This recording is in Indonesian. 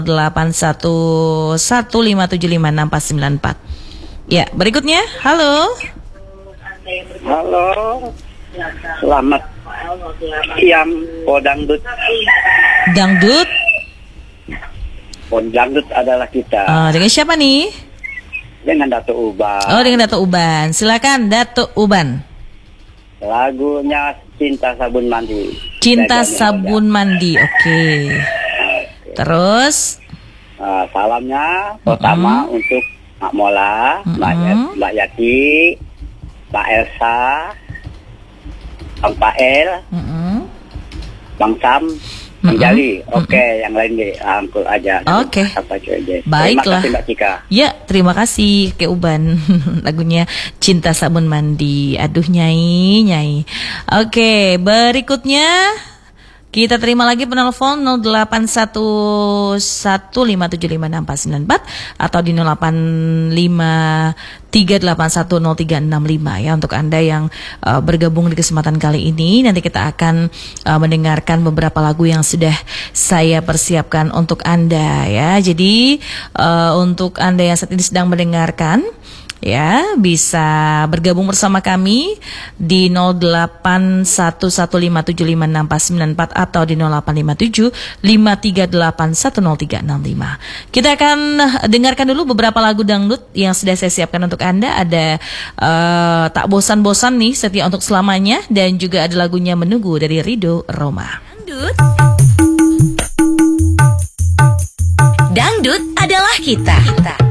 0811575694. Ya, berikutnya. Halo. Halo. Selamat siang, Podangdut. Dangdut. Podangdut adalah kita. Dengan siapa nih? Dengan Dato' Uban. Oh, dengan Dato' Uban. Silakan Dato' Uban. Lagunya Cinta Sabun Mandi. Cinta Sabun Mandi. Oke. Terus salamnya pertama untuk Mak Mola, Mbak Yati, Mbak Elsa, Bang Pael, Bang Sam, Bang Jali. Oke, yang lain angkul aja. Oke. Baiklah. Terima kasih Mbak Cika. Ya, terima kasih Ke Uban. Lagunya Cinta Sabun Mandi. Aduh Nyai. Oke, berikutnya kita terima lagi penelpon 081157569494 atau di 0853810365 ya, untuk Anda yang bergabung di kesempatan kali ini. Nanti kita akan mendengarkan beberapa lagu yang sudah saya persiapkan untuk Anda ya. Jadi untuk Anda yang saat ini sedang mendengarkan ya, bisa bergabung bersama kami di 081157569494 atau di 085753810365. Kita akan dengarkan dulu beberapa lagu dangdut yang sudah saya siapkan untuk Anda. Ada Tak Bosan-Bosan nih, Setia Untuk Selamanya, dan juga ada lagunya Menunggu dari Ridho Roma. Dangdut adalah kita.